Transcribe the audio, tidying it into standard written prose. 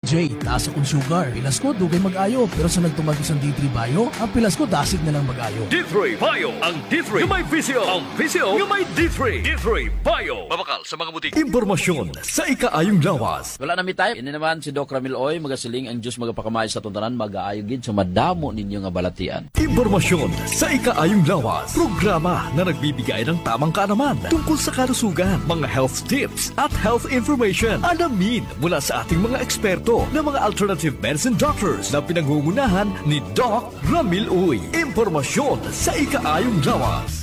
J, taas akong sugar. Pilas ko, dugay mag-ayo. Pero sa nagtumag isang D3 Bio, ang pilas ko, dasig na lang mag-ayo. D3 Bio. Ang D3 yung may VCO. Ang VCO yung may D3. D3 Bio. Babakal sa mga butik. Impormasyon sa ikaayong lawas. Wala na mi tayo. Ini naman si Doc Ramil Oy, magasiling ang Diyos magapakamay sa tuntanan, mag-aayogid sa madamo ninyo nga balatian. Impormasyon sa ikaayong lawas. Programa na nagbibigay ng tamang kaalaman tungkol sa kalusugan, mga health tips at health information. Alamin mula sa ating mga eksperto na mga alternative medicine doctors na pinangungunahan ni Doc Ramil Uy. Impormasyon sa ikaayong lawas.